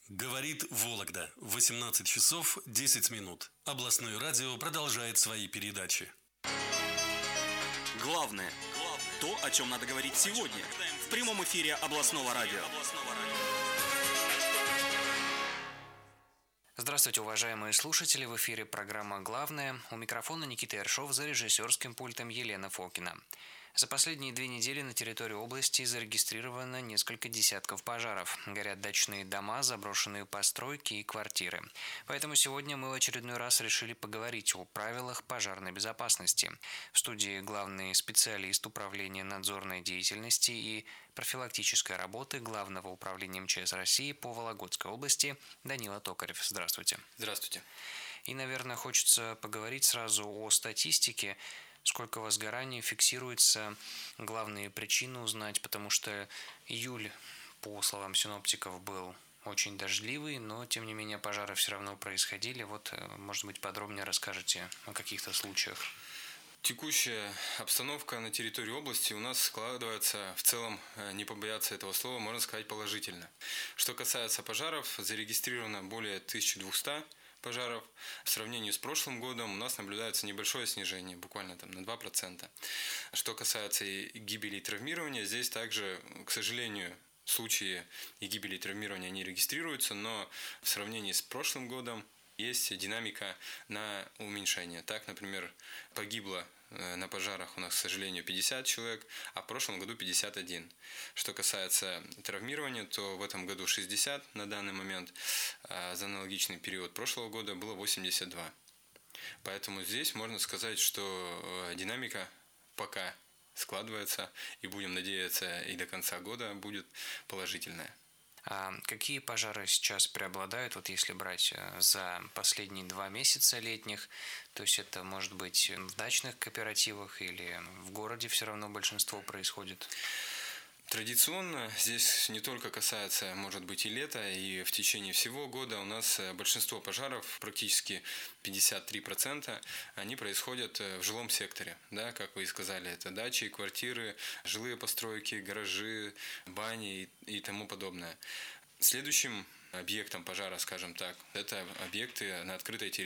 Говорит Вологда. 18 часов 10 минут. Областное радио продолжает свои передачи. Главное. То, о чем надо говорить сегодня. В прямом эфире областного радио. Здравствуйте, уважаемые слушатели! В эфире программа «Главное». У микрофона Никита Ершов, за режиссерским пультом Елена Фокина. За последние 2 недели на территории области зарегистрировано несколько десятков пожаров. Горят дачные дома, заброшенные постройки и квартиры. Поэтому сегодня мы в очередной раз решили поговорить о правилах пожарной безопасности. В студии главный специалист управления надзорной деятельности и профилактической работы Главного управления МЧС России по Вологодской области Данила Токарев. Здравствуйте. Здравствуйте. И, наверное, хочется поговорить сразу о статистике. Сколько возгораний фиксируется, главные причины узнать, потому что июль, по словам синоптиков, был очень дождливый, но, тем не менее, пожары все равно происходили. Вот, может быть, подробнее расскажете о каких-то случаях. Текущая обстановка на территории области у нас складывается в целом, не побояться этого слова, можно сказать, положительно. Что касается пожаров, зарегистрировано более 1200 пожаров. В сравнении с прошлым годом у нас наблюдается небольшое снижение, буквально на 2%. Что касается гибели и травмирования, здесь также, к сожалению, случаи и гибели и травмирования не регистрируются, но в сравнении с прошлым годом есть динамика на уменьшение. Так, например, погибло на пожарах у нас, к сожалению, 50 человек, а в прошлом году 51. Что касается травмирования, то в этом году 60 на данный момент, а за аналогичный период прошлого года было 82. Поэтому здесь можно сказать, что динамика пока складывается, и будем надеяться, и до конца года будет положительная. А какие пожары сейчас преобладают, вот если брать за последние 2 месяца летних, то есть это может быть в дачных кооперативах или в городе все равно большинство происходит? Традиционно здесь не только касается, может быть, и лета, и в течение всего года у нас большинство пожаров, практически 53%, они происходят в жилом секторе. Да, как вы и сказали, это дачи, квартиры, жилые постройки, гаражи, бани и тому подобное. Следующим объектом пожара, скажем так, это объекты на открытой территории.